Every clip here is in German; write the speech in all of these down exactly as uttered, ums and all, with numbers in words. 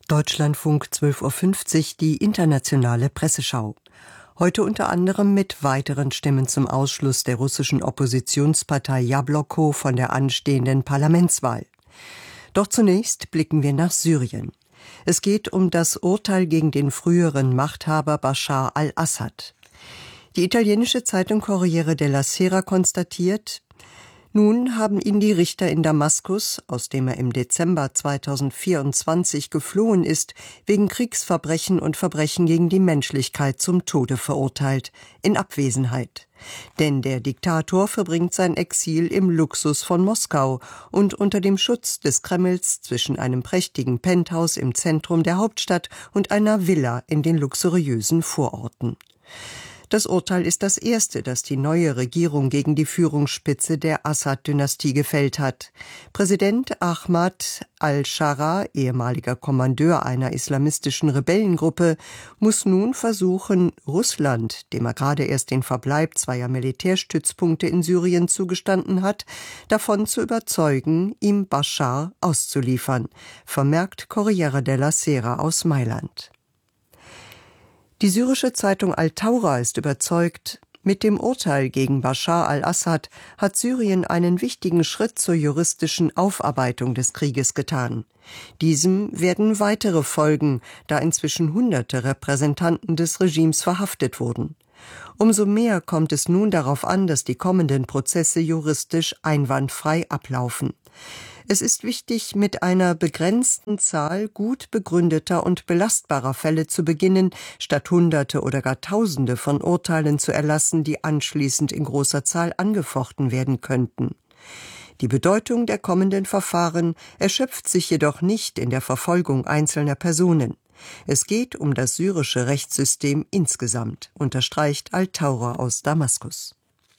Deutschlandfunk zwölf Uhr fünfzig, die internationale Presseschau. Heute unter anderem mit weiteren Stimmen zum Ausschluss der russischen Oppositionspartei Jabloko von der anstehenden Parlamentswahl. Doch zunächst blicken wir nach Syrien. Es geht um das Urteil gegen den früheren Machthaber Bashar al-Assad. Die italienische Zeitung Corriere della Sera konstatiert: Nun haben ihn die Richter in Damaskus, aus dem er im Dezember zweitausendvierundzwanzig geflohen ist, wegen Kriegsverbrechen und Verbrechen gegen die Menschlichkeit zum Tode verurteilt, in Abwesenheit. Denn der Diktator verbringt sein Exil im Luxus von Moskau und unter dem Schutz des Kremls zwischen einem prächtigen Penthouse im Zentrum der Hauptstadt und einer Villa in den luxuriösen Vororten. Das Urteil ist das erste, das die neue Regierung gegen die Führungsspitze der Assad-Dynastie gefällt hat. Präsident Ahmad al-Shara, ehemaliger Kommandeur einer islamistischen Rebellengruppe, muss nun versuchen, Russland, dem er gerade erst den Verbleib zweier Militärstützpunkte in Syrien zugestanden hat, davon zu überzeugen, ihm Bashar auszuliefern, vermerkt Corriere della Sera aus Mailand. Die syrische Zeitung Al-Taura ist überzeugt, mit dem Urteil gegen Bashar al-Assad hat Syrien einen wichtigen Schritt zur juristischen Aufarbeitung des Krieges getan. Diesem werden weitere folgen, da inzwischen hunderte Repräsentanten des Regimes verhaftet wurden. Umso mehr kommt es nun darauf an, dass die kommenden Prozesse juristisch einwandfrei ablaufen. Es ist wichtig, mit einer begrenzten Zahl gut begründeter und belastbarer Fälle zu beginnen, statt Hunderte oder gar Tausende von Urteilen zu erlassen, die anschließend in großer Zahl angefochten werden könnten. Die Bedeutung der kommenden Verfahren erschöpft sich jedoch nicht in der Verfolgung einzelner Personen. Es geht um das syrische Rechtssystem insgesamt, unterstreicht Al-Taura aus Damaskus.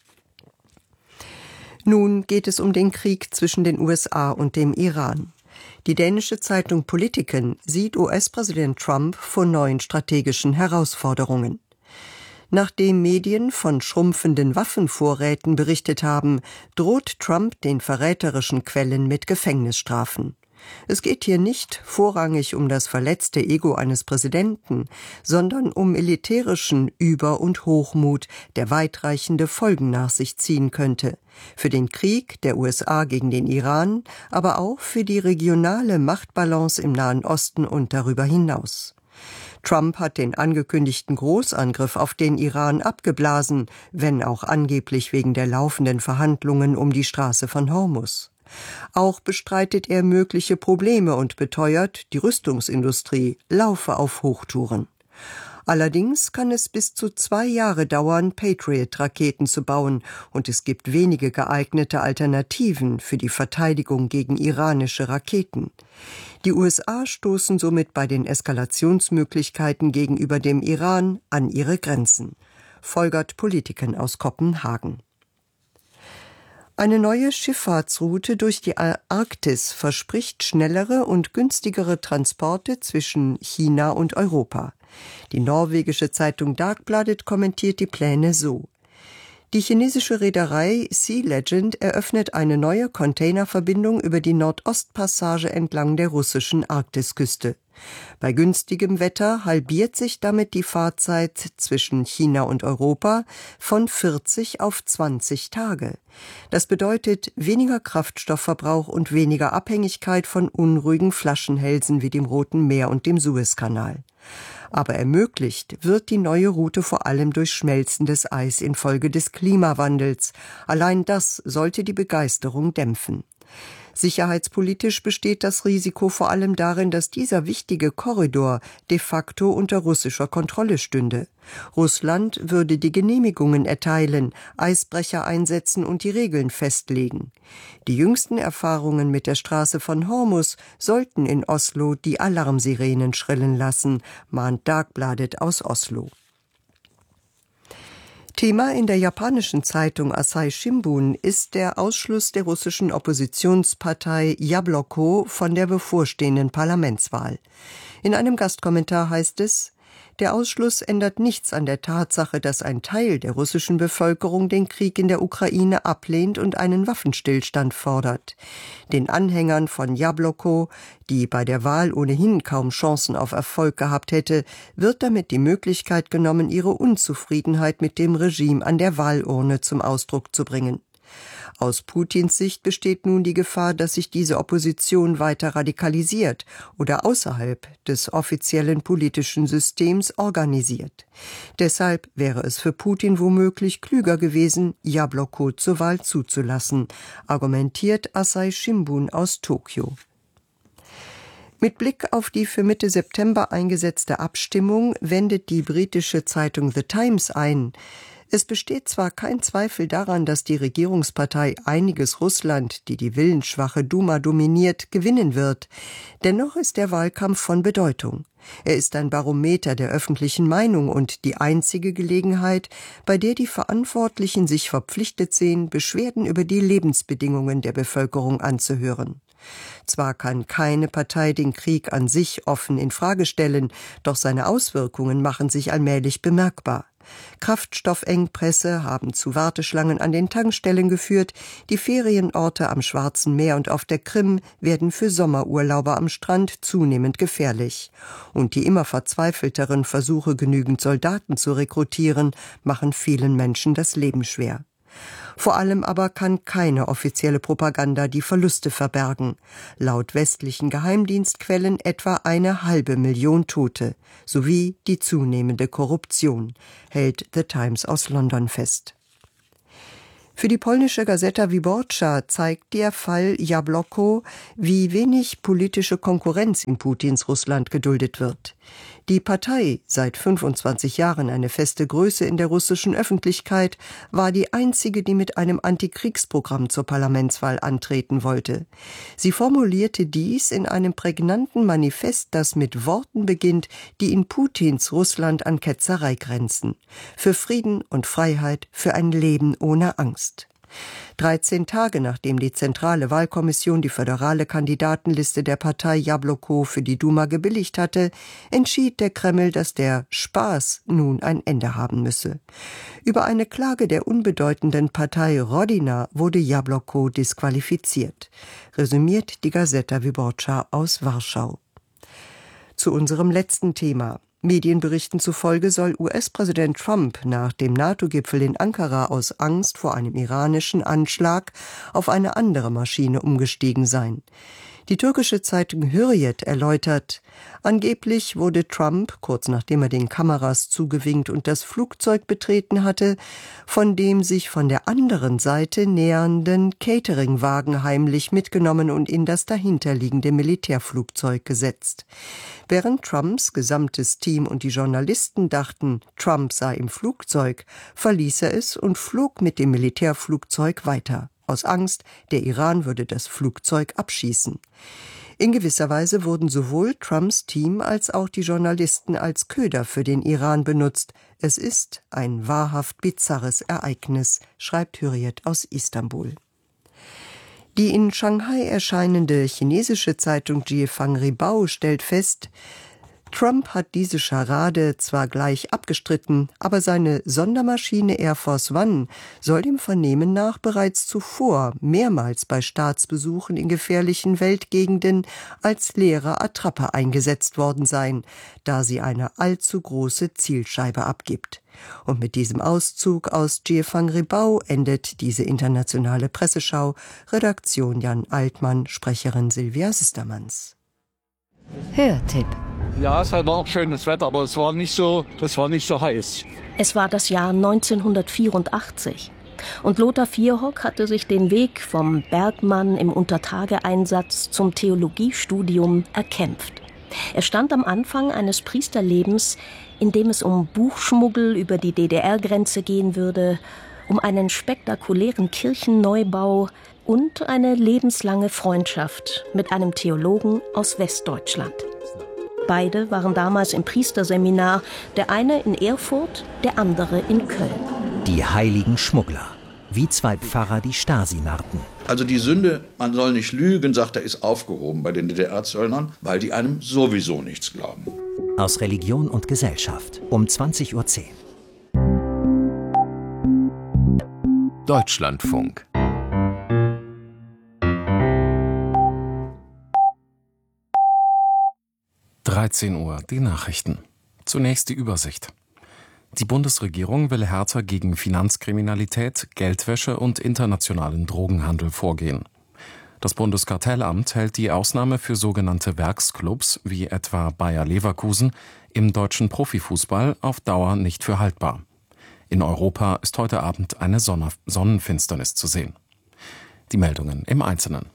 Nun geht es um den Krieg zwischen den U S A und dem Iran. Die dänische Zeitung Politiken sieht U S-Präsident Trump vor neuen strategischen Herausforderungen. Nachdem Medien von schrumpfenden Waffenvorräten berichtet haben, droht Trump den verräterischen Quellen mit Gefängnisstrafen. Es geht hier nicht vorrangig um das verletzte Ego eines Präsidenten, sondern um militärischen Über- und Hochmut, der weitreichende Folgen nach sich ziehen könnte. Für den Krieg der U S A gegen den Iran, aber auch für die regionale Machtbalance im Nahen Osten und darüber hinaus. Trump hat den angekündigten Großangriff auf den Iran abgeblasen, wenn auch angeblich wegen der laufenden Verhandlungen um die Straße von Hormuz. Auch bestreitet er mögliche Probleme und beteuert, die Rüstungsindustrie laufe auf Hochtouren. Allerdings kann es bis zu zwei Jahre dauern, Patriot-Raketen zu bauen, und es gibt wenige geeignete Alternativen für die Verteidigung gegen iranische Raketen. Die U S A stoßen somit bei den Eskalationsmöglichkeiten gegenüber dem Iran an ihre Grenzen, folgert Politiken aus Kopenhagen. Eine neue Schifffahrtsroute durch die Arktis verspricht schnellere und günstigere Transporte zwischen China und Europa. Die norwegische Zeitung Dagbladet kommentiert die Pläne so: Die chinesische Reederei Sea Legend eröffnet eine neue Containerverbindung über die Nordostpassage entlang der russischen Arktisküste. Bei günstigem Wetter halbiert sich damit die Fahrzeit zwischen China und Europa von vierzig auf zwanzig Tage. Das bedeutet weniger Kraftstoffverbrauch und weniger Abhängigkeit von unruhigen Flaschenhälsen wie dem Roten Meer und dem Suezkanal. Aber ermöglicht wird die neue Route vor allem durch schmelzendes Eis infolge des Klimawandels. Allein das sollte die Begeisterung dämpfen. Sicherheitspolitisch besteht das Risiko vor allem darin, dass dieser wichtige Korridor de facto unter russischer Kontrolle stünde. Russland würde die Genehmigungen erteilen, Eisbrecher einsetzen und die Regeln festlegen. Die jüngsten Erfahrungen mit der Straße von Hormuz sollten in Oslo die Alarmsirenen schrillen lassen, mahnt Dagbladet aus Oslo. Thema in der japanischen Zeitung Asahi Shimbun ist der Ausschluss der russischen Oppositionspartei Jabloko von der bevorstehenden Parlamentswahl. In einem Gastkommentar heißt es: Der Ausschluss ändert nichts an der Tatsache, dass ein Teil der russischen Bevölkerung den Krieg in der Ukraine ablehnt und einen Waffenstillstand fordert. Den Anhängern von Jabloko, die bei der Wahl ohnehin kaum Chancen auf Erfolg gehabt hätte, wird damit die Möglichkeit genommen, ihre Unzufriedenheit mit dem Regime an der Wahlurne zum Ausdruck zu bringen. Aus Putins Sicht besteht nun die Gefahr, dass sich diese Opposition weiter radikalisiert oder außerhalb des offiziellen politischen Systems organisiert. Deshalb wäre es für Putin womöglich klüger gewesen, Jabloko zur Wahl zuzulassen, argumentiert Asahi Shimbun aus Tokio. Mit Blick auf die für Mitte September eingesetzte Abstimmung wendet die britische Zeitung The Times ein: Es besteht zwar kein Zweifel daran, dass die Regierungspartei Einiges Russland, die die willensschwache Duma dominiert, gewinnen wird. Dennoch ist der Wahlkampf von Bedeutung. Er ist ein Barometer der öffentlichen Meinung und die einzige Gelegenheit, bei der die Verantwortlichen sich verpflichtet sehen, Beschwerden über die Lebensbedingungen der Bevölkerung anzuhören. Zwar kann keine Partei den Krieg an sich offen in Frage stellen, doch seine Auswirkungen machen sich allmählich bemerkbar. Kraftstoffengpässe haben zu Warteschlangen an den Tankstellen geführt, die Ferienorte am Schwarzen Meer und auf der Krim werden für Sommerurlauber am Strand zunehmend gefährlich. Und die immer verzweifelteren Versuche, genügend Soldaten zu rekrutieren, machen vielen Menschen das Leben schwer. Vor allem aber kann keine offizielle Propaganda die Verluste verbergen. Laut westlichen Geheimdienstquellen etwa eine halbe Million Tote, sowie die zunehmende Korruption, hält The Times aus London fest. Für die polnische Gazeta Wyborcza zeigt der Fall Jabloko, wie wenig politische Konkurrenz in Putins Russland geduldet wird. Die Partei, seit fünfundzwanzig Jahren eine feste Größe in der russischen Öffentlichkeit, war die einzige, die mit einem Antikriegsprogramm zur Parlamentswahl antreten wollte. Sie formulierte dies in einem prägnanten Manifest, das mit Worten beginnt, die in Putins Russland an Ketzerei grenzen. Für Frieden und Freiheit, für ein Leben ohne Angst. dreizehn Tage nachdem die Zentrale Wahlkommission die föderale Kandidatenliste der Partei Jabloko für die Duma gebilligt hatte, entschied der Kreml, dass der Spaß nun ein Ende haben müsse. Über eine Klage der unbedeutenden Partei Rodina wurde Jabloko disqualifiziert, resümiert die Gazeta Wyborcza aus Warschau. Zu unserem letzten Thema. Medienberichten zufolge soll U S-Präsident Trump nach dem NATO-Gipfel in Ankara aus Angst vor einem iranischen Anschlag auf eine andere Maschine umgestiegen sein. Die türkische Zeitung Hürriyet erläutert, angeblich wurde Trump, kurz nachdem er den Kameras zugewinkt und das Flugzeug betreten hatte, von dem sich von der anderen Seite nähernden Cateringwagen heimlich mitgenommen und in das dahinterliegende Militärflugzeug gesetzt. Während Trumps gesamtes Team und die Journalisten dachten, Trump sei im Flugzeug, verließ er es und flog mit dem Militärflugzeug weiter. Aus Angst, der Iran würde das Flugzeug abschießen. In gewisser Weise wurden sowohl Trumps Team als auch die Journalisten als Köder für den Iran benutzt. Es ist ein wahrhaft bizarres Ereignis, schreibt Hürriyet aus Istanbul. Die in Shanghai erscheinende chinesische Zeitung Jiefang Ribao stellt fest, Trump hat diese Scharade zwar gleich abgestritten, aber seine Sondermaschine Air Force One soll dem Vernehmen nach bereits zuvor mehrmals bei Staatsbesuchen in gefährlichen Weltgegenden als leere Attrappe eingesetzt worden sein, da sie eine allzu große Zielscheibe abgibt. Und mit diesem Auszug aus Jiefang Ribao endet diese internationale Presseschau. Redaktion Jan Altmann, Sprecherin Silvia Sistermanns. Hörtipp. Ja, es war auch schönes Wetter, aber es war nicht so, das war nicht so heiß. Es war das Jahr neunzehnhundertvierundachtzig und Lothar Vierhock hatte sich den Weg vom Bergmann im Untertageeinsatz zum Theologiestudium erkämpft. Er stand am Anfang eines Priesterlebens, in dem es um Buchschmuggel über die D D R-Grenze gehen würde, um einen spektakulären Kirchenneubau und eine lebenslange Freundschaft mit einem Theologen aus Westdeutschland. Beide waren damals im Priesterseminar, der eine in Erfurt, der andere in Köln. Die heiligen Schmuggler, wie zwei Pfarrer die Stasi narrten. Also die Sünde, man soll nicht lügen, sagt er, ist aufgehoben bei den D D R-Zöllnern, weil die einem sowieso nichts glauben. aus Religion und Gesellschaft um zwanzig Uhr zehn. Deutschlandfunk. dreizehn Uhr, die Nachrichten. Zunächst die Übersicht. Die Bundesregierung will härter gegen Finanzkriminalität, Geldwäsche und internationalen Drogenhandel vorgehen. Das Bundeskartellamt hält die Ausnahme für sogenannte Werksclubs, wie etwa Bayer Leverkusen, im deutschen Profifußball auf Dauer nicht für haltbar. In Europa ist heute Abend eine Sonne- Sonnenfinsternis zu sehen. Die Meldungen im Einzelnen.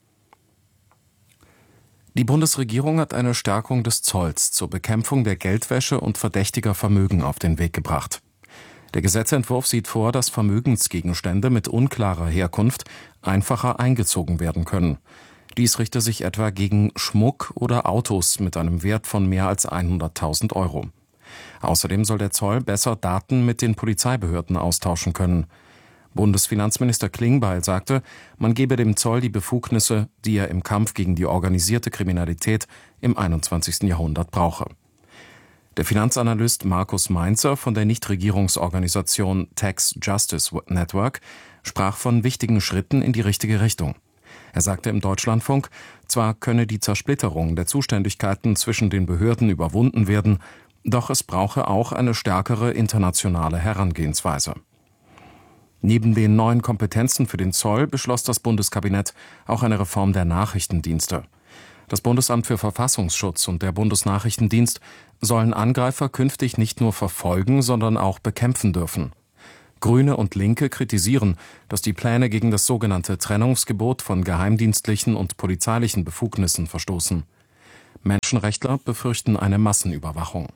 Die Bundesregierung hat eine Stärkung des Zolls zur Bekämpfung der Geldwäsche und verdächtiger Vermögen auf den Weg gebracht. Der Gesetzentwurf sieht vor, dass Vermögensgegenstände mit unklarer Herkunft einfacher eingezogen werden können. Dies richte sich etwa gegen Schmuck oder Autos mit einem Wert von mehr als hunderttausend Euro. Außerdem soll der Zoll besser Daten mit den Polizeibehörden austauschen können. Bundesfinanzminister Klingbeil sagte, man gebe dem Zoll die Befugnisse, die er im Kampf gegen die organisierte Kriminalität im einundzwanzigsten Jahrhundert brauche. Der Finanzanalyst Markus Mainzer von der Nichtregierungsorganisation Tax Justice Network sprach von wichtigen Schritten in die richtige Richtung. Er sagte im Deutschlandfunk, zwar könne die Zersplitterung der Zuständigkeiten zwischen den Behörden überwunden werden, doch es brauche auch eine stärkere internationale Herangehensweise. Neben den neuen Kompetenzen für den Zoll beschloss das Bundeskabinett auch eine Reform der Nachrichtendienste. Das Bundesamt für Verfassungsschutz und der Bundesnachrichtendienst sollen Angreifer künftig nicht nur verfolgen, sondern auch bekämpfen dürfen. Grüne und Linke kritisieren, dass die Pläne gegen das sogenannte Trennungsgebot von geheimdienstlichen und polizeilichen Befugnissen verstoßen. Menschenrechtler befürchten eine Massenüberwachung.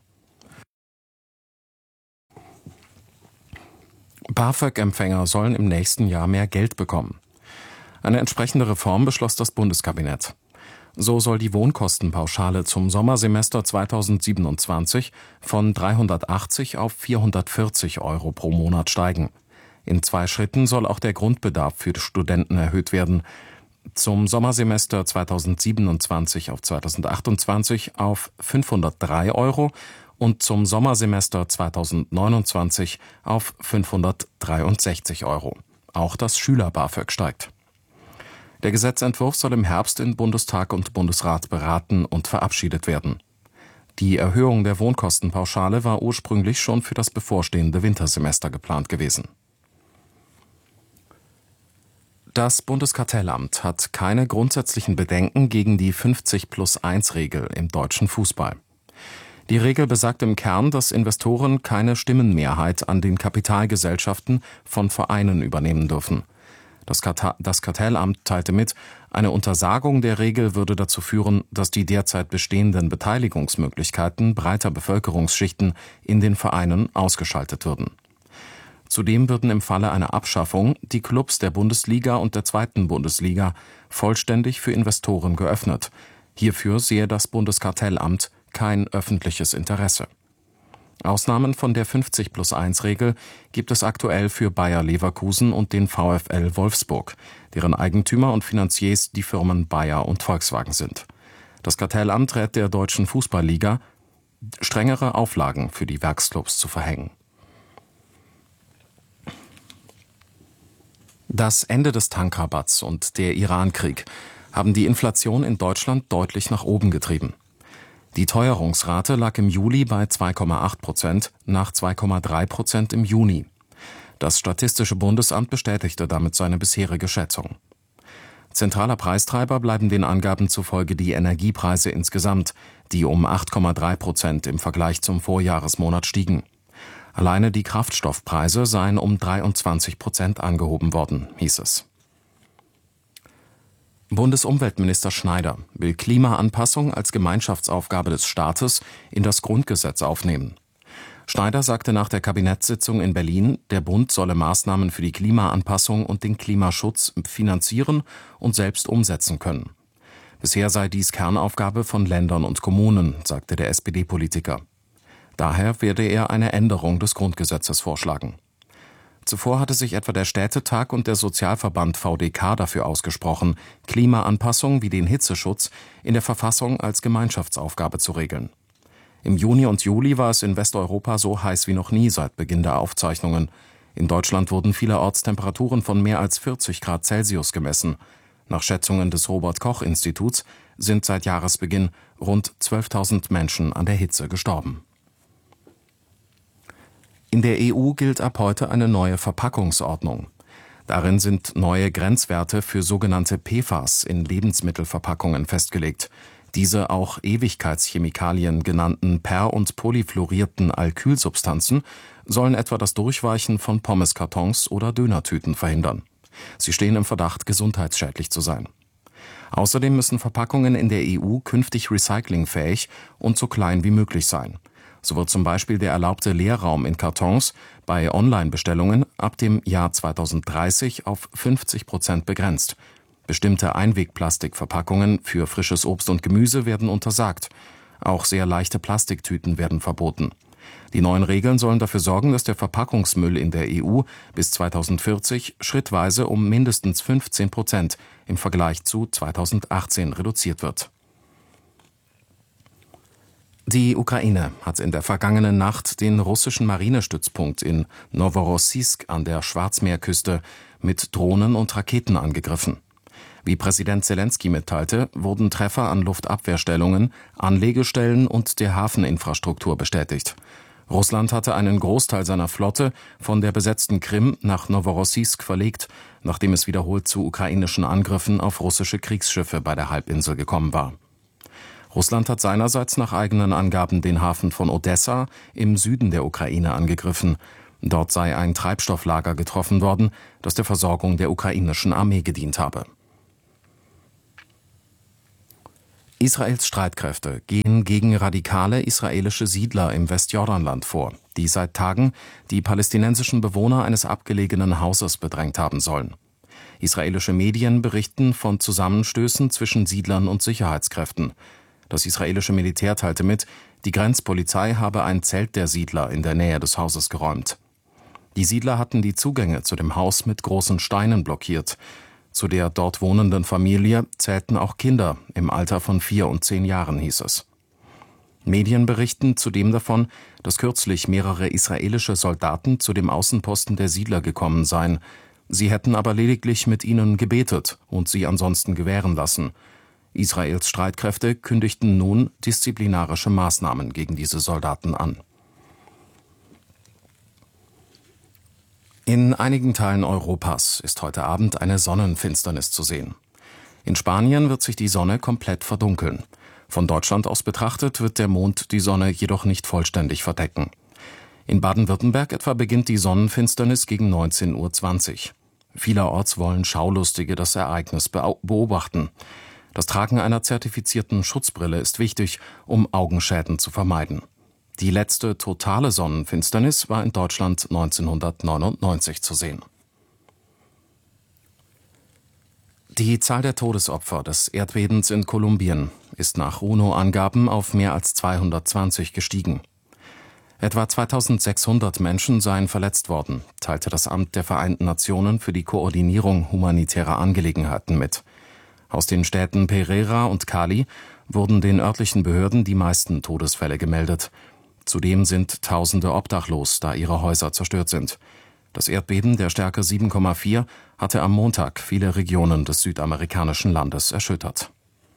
BAföG-Empfänger sollen im nächsten Jahr mehr Geld bekommen. Eine entsprechende Reform beschloss das Bundeskabinett. So soll die Wohnkostenpauschale zum Sommersemester zweitausendsiebenundzwanzig von dreihundertachtzig auf vierhundertvierzig Euro pro Monat steigen. In zwei Schritten soll auch der Grundbedarf für Studenten erhöht werden. Zum Sommersemester zweitausendsiebenundzwanzig auf zweitausendachtundzwanzig auf fünfhundertdrei Euro und zum Sommersemester zweitausendneunundzwanzig auf fünfhundertdreiundsechzig Euro. Auch das Schüler-BAföG steigt. Der Gesetzentwurf soll im Herbst in Bundestag und Bundesrat beraten und verabschiedet werden. Die Erhöhung der Wohnkostenpauschale war ursprünglich schon für das bevorstehende Wintersemester geplant gewesen. Das Bundeskartellamt hat keine grundsätzlichen Bedenken gegen die fünfzig plus eins Regel im deutschen Fußball. Die Regel besagt im Kern, dass Investoren keine Stimmenmehrheit an den Kapitalgesellschaften von Vereinen übernehmen dürfen. Das, Karta- das Kartellamt teilte mit, eine Untersagung der Regel würde dazu führen, dass die derzeit bestehenden Beteiligungsmöglichkeiten breiter Bevölkerungsschichten in den Vereinen ausgeschaltet würden. Zudem würden im Falle einer Abschaffung die Clubs der Bundesliga und der zweiten Bundesliga vollständig für Investoren geöffnet. Hierfür sehe das Bundeskartellamt kein öffentliches Interesse. Ausnahmen von der fünfzig plus eins Regel gibt es aktuell für Bayer Leverkusen und den VfL Wolfsburg, deren Eigentümer und Finanziers die Firmen Bayer und Volkswagen sind. Das Kartellamt rät der Deutschen Fußballliga, strengere Auflagen für die Werksclubs zu verhängen. Das Ende des Tankrabatts und der Irankrieg haben die Inflation in Deutschland deutlich nach oben getrieben. Die Teuerungsrate lag im Juli bei zwei Komma acht Prozent nach zwei Komma drei Prozent im Juni. Das Statistische Bundesamt bestätigte damit seine bisherige Schätzung. Zentraler Preistreiber bleiben den Angaben zufolge die Energiepreise insgesamt, die um acht Komma drei Prozent im Vergleich zum Vorjahresmonat stiegen. Alleine die Kraftstoffpreise seien um dreiundzwanzig Prozent angehoben worden, hieß es. Bundesumweltminister Schneider will Klimaanpassung als Gemeinschaftsaufgabe des Staates in das Grundgesetz aufnehmen. Schneider sagte nach der Kabinettssitzung in Berlin, der Bund solle Maßnahmen für die Klimaanpassung und den Klimaschutz finanzieren und selbst umsetzen können. Bisher sei dies Kernaufgabe von Ländern und Kommunen, sagte der S P D-Politiker. Daher werde er eine Änderung des Grundgesetzes vorschlagen. Zuvor hatte sich etwa der Städtetag und der Sozialverband V D K dafür ausgesprochen, Klimaanpassung wie den Hitzeschutz in der Verfassung als Gemeinschaftsaufgabe zu regeln. Im Juni und Juli war es in Westeuropa so heiß wie noch nie seit Beginn der Aufzeichnungen. In Deutschland wurden vielerorts Temperaturen von mehr als vierzig Grad Celsius gemessen. Nach Schätzungen des Robert-Koch-Instituts sind seit Jahresbeginn rund zwölftausend Menschen an der Hitze gestorben. In der E U gilt ab heute eine neue Verpackungsordnung. Darin sind neue Grenzwerte für sogenannte P F A S in Lebensmittelverpackungen festgelegt. Diese auch Ewigkeitschemikalien genannten per- und polyfluorierten Alkylsubstanzen sollen etwa das Durchweichen von Pommeskartons oder Dönertüten verhindern. Sie stehen im Verdacht, gesundheitsschädlich zu sein. Außerdem müssen Verpackungen in der E U künftig recyclingfähig und so klein wie möglich sein. So wird zum Beispiel der erlaubte Leerraum in Kartons bei Online-Bestellungen ab dem Jahr zweitausenddreißig auf fünfzig Prozent begrenzt. Bestimmte Einwegplastikverpackungen für frisches Obst und Gemüse werden untersagt. Auch sehr leichte Plastiktüten werden verboten. Die neuen Regeln sollen dafür sorgen, dass der Verpackungsmüll in der E U bis zweitausendvierzig schrittweise um mindestens fünfzehn Prozent im Vergleich zu zweitausendachtzehn reduziert wird. Die Ukraine hat in der vergangenen Nacht den russischen Marinestützpunkt in Noworossijsk an der Schwarzmeerküste mit Drohnen und Raketen angegriffen. Wie Präsident Selenskyj mitteilte, wurden Treffer an Luftabwehrstellungen, Anlegestellen und der Hafeninfrastruktur bestätigt. Russland hatte einen Großteil seiner Flotte von der besetzten Krim nach Noworossijsk verlegt, nachdem es wiederholt zu ukrainischen Angriffen auf russische Kriegsschiffe bei der Halbinsel gekommen war. Russland hat seinerseits nach eigenen Angaben den Hafen von Odessa im Süden der Ukraine angegriffen. Dort sei ein Treibstofflager getroffen worden, das der Versorgung der ukrainischen Armee gedient habe. Israels Streitkräfte gehen gegen radikale israelische Siedler im Westjordanland vor, die seit Tagen die palästinensischen Bewohner eines abgelegenen Hauses bedrängt haben sollen. Israelische Medien berichten von Zusammenstößen zwischen Siedlern und Sicherheitskräften. Das israelische Militär teilte mit, die Grenzpolizei habe ein Zelt der Siedler in der Nähe des Hauses geräumt. Die Siedler hatten die Zugänge zu dem Haus mit großen Steinen blockiert. Zu der dort wohnenden Familie zählten auch Kinder im Alter von vier und zehn Jahren, hieß es. Medien berichten zudem davon, dass kürzlich mehrere israelische Soldaten zu dem Außenposten der Siedler gekommen seien. Sie hätten aber lediglich mit ihnen gebetet und sie ansonsten gewähren lassen. Israels Streitkräfte kündigten nun disziplinarische Maßnahmen gegen diese Soldaten an. In einigen Teilen Europas ist heute Abend eine Sonnenfinsternis zu sehen. In Spanien wird sich die Sonne komplett verdunkeln. Von Deutschland aus betrachtet wird der Mond die Sonne jedoch nicht vollständig verdecken. In Baden-Württemberg etwa beginnt die Sonnenfinsternis gegen neunzehn Uhr zwanzig. Vielerorts wollen Schaulustige das Ereignis beobachten. Das Tragen einer zertifizierten Schutzbrille ist wichtig, um Augenschäden zu vermeiden. Die letzte totale Sonnenfinsternis war in Deutschland neunzehnhundertneunundneunzig zu sehen. Die Zahl der Todesopfer des Erdbebens in Kolumbien ist nach UNO-Angaben auf mehr als zweihundertzwanzig gestiegen. Etwa zweitausendsechshundert Menschen seien verletzt worden, teilte das Amt der Vereinten Nationen für die Koordinierung humanitärer Angelegenheiten mit. Aus den Städten Pereira und Cali wurden den örtlichen Behörden die meisten Todesfälle gemeldet. Zudem sind Tausende obdachlos, da ihre Häuser zerstört sind. Das Erdbeben der Stärke sieben Komma vier hatte am Montag viele Regionen des südamerikanischen Landes erschüttert.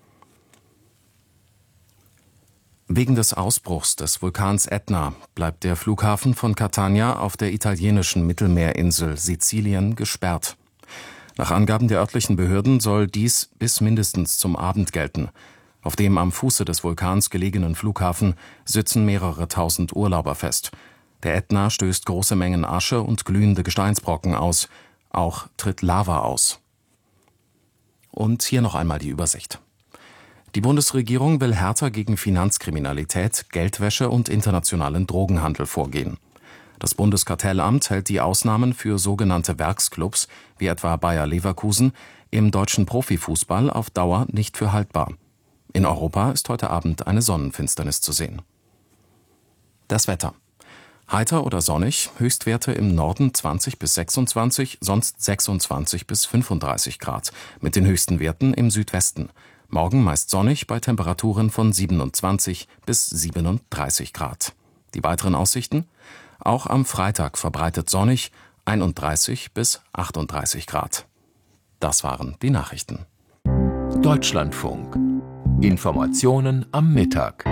Wegen des Ausbruchs des Vulkans Ätna bleibt der Flughafen von Catania auf der italienischen Mittelmeerinsel Sizilien gesperrt. Nach Angaben der örtlichen Behörden soll dies bis mindestens zum Abend gelten. Auf dem am Fuße des Vulkans gelegenen Flughafen sitzen mehrere tausend Urlauber fest. Der Ätna stößt große Mengen Asche und glühende Gesteinsbrocken aus. Auch tritt Lava aus. Und hier noch einmal die Übersicht. Die Bundesregierung will härter gegen Finanzkriminalität, Geldwäsche und internationalen Drogenhandel vorgehen. Das Bundeskartellamt hält die Ausnahmen für sogenannte Werksclubs, wie etwa Bayer Leverkusen, im deutschen Profifußball auf Dauer nicht für haltbar. In Europa ist heute Abend eine Sonnenfinsternis zu sehen. Das Wetter. Heiter oder sonnig, Höchstwerte im Norden zwanzig bis sechsundzwanzig, sonst sechsundzwanzig bis fünfunddreißig Grad, mit den höchsten Werten im Südwesten. Morgen meist sonnig bei Temperaturen von siebenundzwanzig bis siebenunddreißig Grad. Die weiteren Aussichten? Auch am Freitag verbreitet sonnig, einunddreißig bis achtunddreißig Grad. Das waren die Nachrichten. Deutschlandfunk. Informationen am Mittag.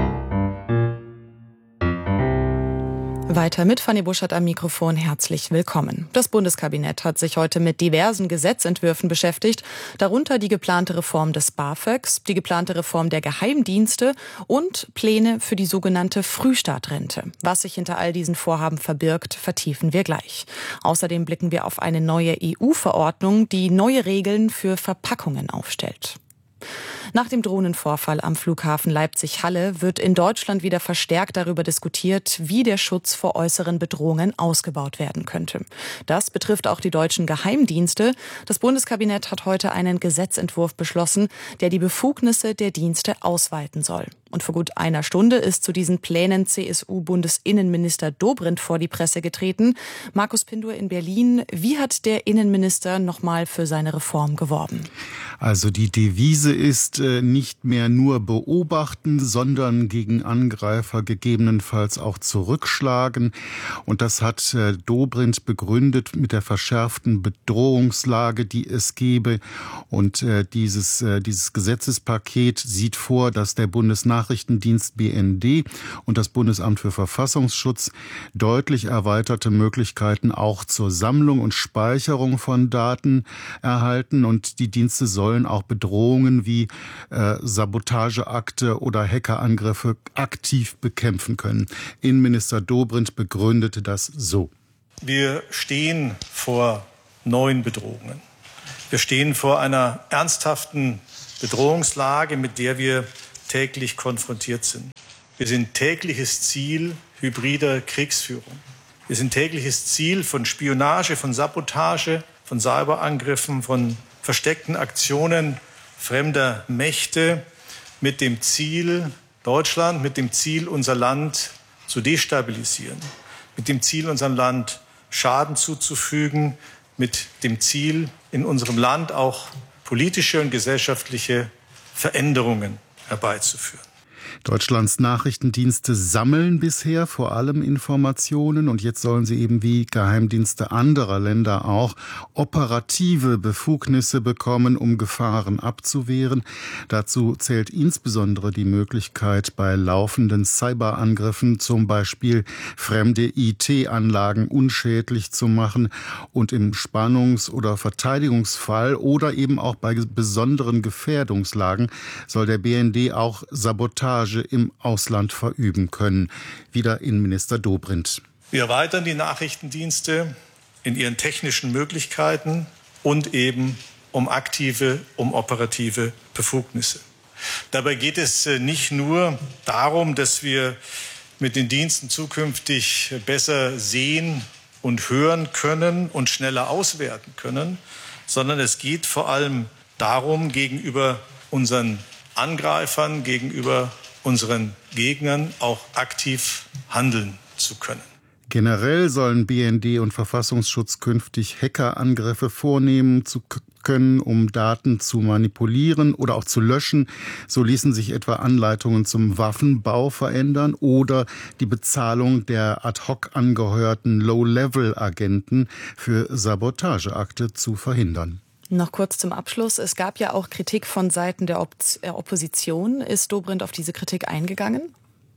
Weiter mit Fanny Buschert am Mikrofon. Herzlich willkommen. Das Bundeskabinett hat sich heute mit diversen Gesetzentwürfen beschäftigt, darunter die geplante Reform des BAföGs, die geplante Reform der Geheimdienste und Pläne für die sogenannte Frühstartrente. Was sich hinter all diesen Vorhaben verbirgt, vertiefen wir gleich. Außerdem blicken wir auf eine neue E U-Verordnung, die neue Regeln für Verpackungen aufstellt. Nach dem Drohnenvorfall am Flughafen Leipzig-Halle wird in Deutschland wieder verstärkt darüber diskutiert, wie der Schutz vor äußeren Bedrohungen ausgebaut werden könnte. Das betrifft auch die deutschen Geheimdienste. Das Bundeskabinett hat heute einen Gesetzentwurf beschlossen, der die Befugnisse der Dienste ausweiten soll. Und vor gut einer Stunde ist zu diesen Plänen C S U-Bundesinnenminister Dobrindt vor die Presse getreten. Markus Pindur in Berlin. Wie hat der Innenminister nochmal für seine Reform geworben? Also die Devise ist äh, nicht mehr nur beobachten, sondern gegen Angreifer gegebenenfalls auch zurückschlagen. Und das hat äh, Dobrindt begründet mit der verschärften Bedrohungslage, die es gebe. Und äh, dieses, äh, dieses Gesetzespaket sieht vor, dass der Bundesnachrichtendienst B N D und das Bundesamt für Verfassungsschutz deutlich erweiterte Möglichkeiten auch zur Sammlung und Speicherung von Daten erhalten. Und die Dienste sollen auch Bedrohungen wie äh, Sabotageakte oder Hackerangriffe aktiv bekämpfen können. Innenminister Dobrindt begründete das so. Wir stehen vor neuen Bedrohungen. Wir stehen vor einer ernsthaften Bedrohungslage, mit der wir täglich konfrontiert sind. Wir sind tägliches Ziel hybrider Kriegsführung. Wir sind tägliches Ziel von Spionage, von Sabotage, von Cyberangriffen, von versteckten Aktionen fremder Mächte mit dem Ziel, Deutschland, mit dem Ziel, unser Land zu destabilisieren, mit dem Ziel, unserem Land Schaden zuzufügen, mit dem Ziel, in unserem Land auch politische und gesellschaftliche Veränderungen herbeizuführen. Deutschlands Nachrichtendienste sammeln bisher vor allem Informationen und jetzt sollen sie eben wie Geheimdienste anderer Länder auch operative Befugnisse bekommen, um Gefahren abzuwehren. Dazu zählt insbesondere die Möglichkeit, bei laufenden Cyberangriffen zum Beispiel fremde I T-Anlagen unschädlich zu machen und im Spannungs- oder Verteidigungsfall oder eben auch bei besonderen Gefährdungslagen soll der B N D auch Sabotage im Ausland verüben können. Wieder Innenminister Dobrindt. Wir erweitern die Nachrichtendienste in ihren technischen Möglichkeiten und eben um aktive, um operative Befugnisse. Dabei geht es nicht nur darum, dass wir mit den Diensten zukünftig besser sehen und hören können und schneller auswerten können, sondern es geht vor allem darum, gegenüber unseren Angreifern, gegenüber unseren Gegnern auch aktiv handeln zu können. Generell sollen B N D und Verfassungsschutz künftig Hackerangriffe vornehmen zu können, um Daten zu manipulieren oder auch zu löschen. So ließen sich etwa Anleitungen zum Waffenbau verändern oder die Bezahlung der ad hoc angeheuerten Low-Level-Agenten für Sabotageakte zu verhindern. Noch kurz zum Abschluss. Es gab ja auch Kritik von Seiten der Op- Opposition. Ist Dobrindt auf diese Kritik eingegangen?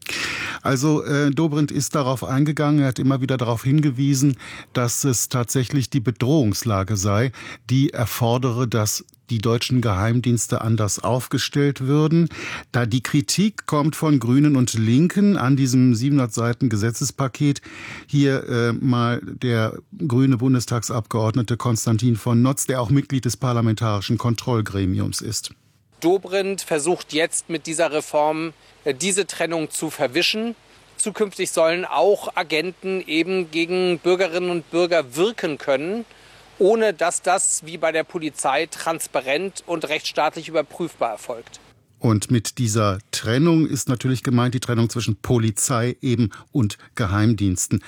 Also äh, Dobrindt ist darauf eingegangen, er hat immer wieder darauf hingewiesen, dass es tatsächlich die Bedrohungslage sei, die erfordere, dass die deutschen Geheimdienste anders aufgestellt würden. Da die Kritik kommt von Grünen und Linken an diesem siebenhundert Seiten Gesetzespaket. Hier äh, mal der grüne Bundestagsabgeordnete Konstantin von Notz, der auch Mitglied des Parlamentarischen Kontrollgremiums ist. Dobrindt versucht jetzt mit dieser Reform diese Trennung zu verwischen. Zukünftig sollen auch Agenten eben gegen Bürgerinnen und Bürger wirken können, ohne dass das wie bei der Polizei transparent und rechtsstaatlich überprüfbar erfolgt. Und mit dieser Trennung ist natürlich gemeint die Trennung zwischen Polizei eben und Geheimdiensten.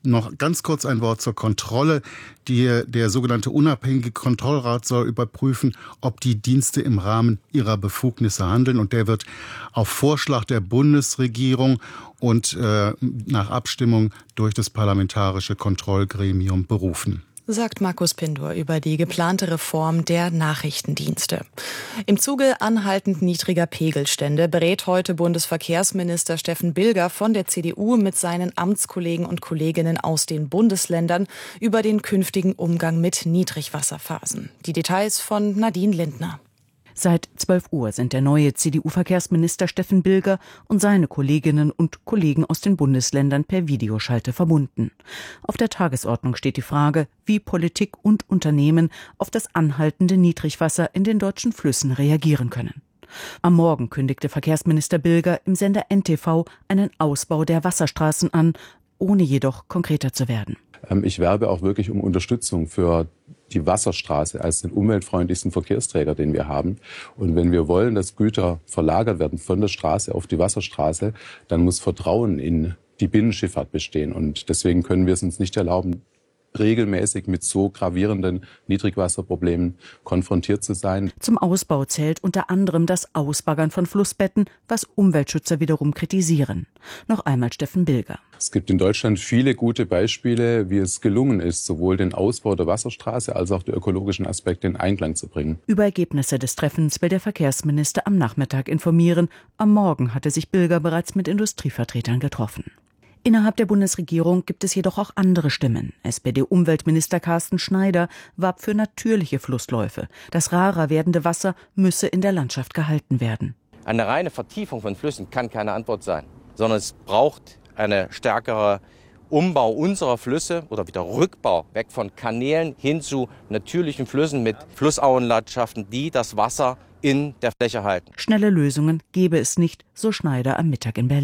Noch ganz kurz ein Wort zur Kontrolle. Die, der sogenannte unabhängige Kontrollrat soll überprüfen, ob die Dienste im Rahmen ihrer Befugnisse handeln. Und der wird auf Vorschlag der Bundesregierung und äh, nach Abstimmung durch das Parlamentarische Kontrollgremium berufen. Sagt Markus Pindor über die geplante Reform der Nachrichtendienste. Im Zuge anhaltend niedriger Pegelstände berät heute Bundesverkehrsminister Steffen Bilger von der C D U mit seinen Amtskollegen und Kolleginnen aus den Bundesländern über den künftigen Umgang mit Niedrigwasserphasen. Die Details von Nadine Lindner. Seit zwölf Uhr sind der neue C D U-Verkehrsminister Steffen Bilger und seine Kolleginnen und Kollegen aus den Bundesländern per Videoschalte verbunden. Auf der Tagesordnung steht die Frage, wie Politik und Unternehmen auf das anhaltende Niedrigwasser in den deutschen Flüssen reagieren können. Am Morgen kündigte Verkehrsminister Bilger im Sender N T V einen Ausbau der Wasserstraßen an, ohne jedoch konkreter zu werden. Ich werbe auch wirklich um Unterstützung für die Wasserstraße als den umweltfreundlichsten Verkehrsträger, den wir haben. Und wenn wir wollen, dass Güter verlagert werden von der Straße auf die Wasserstraße, dann muss Vertrauen in die Binnenschifffahrt bestehen. Und deswegen können wir es uns nicht erlauben, regelmäßig mit so gravierenden Niedrigwasserproblemen konfrontiert zu sein. Zum Ausbau zählt unter anderem das Ausbaggern von Flussbetten, was Umweltschützer wiederum kritisieren. Noch einmal Steffen Bilger. Es gibt in Deutschland viele gute Beispiele, wie es gelungen ist, sowohl den Ausbau der Wasserstraße als auch die ökologischen Aspekte in Einklang zu bringen. Über Ergebnisse des Treffens will der Verkehrsminister am Nachmittag informieren. Am Morgen hatte sich Bilger bereits mit Industrievertretern getroffen. Innerhalb der Bundesregierung gibt es jedoch auch andere Stimmen. S P D-Umweltminister Carsten Schneider warb für natürliche Flussläufe. Das rarer werdende Wasser müsse in der Landschaft gehalten werden. Eine reine Vertiefung von Flüssen kann keine Antwort sein, sondern es braucht eine stärkere Umbau unserer Flüsse oder wieder Rückbau weg von Kanälen hin zu natürlichen Flüssen mit Flussauenlandschaften, die das Wasser in der Fläche halten. Schnelle Lösungen gebe es nicht, so Schneider am Mittag in Berlin.